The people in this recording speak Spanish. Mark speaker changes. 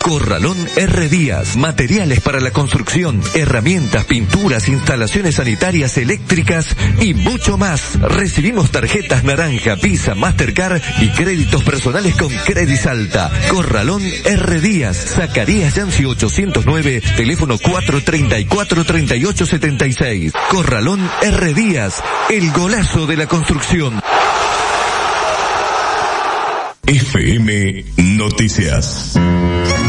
Speaker 1: Corralón R. Díaz, materiales para la construcción, herramientas, pinturas, instalaciones sanitarias, eléctricas y mucho más. Recibimos tarjetas Naranja, Visa, Mastercard y créditos personales con Credisalta. Corralón R. Díaz, Zacarías Yancy 809, teléfono 434-3876. Corralón R. Díaz, el golazo de la construcción.
Speaker 2: FM Noticias.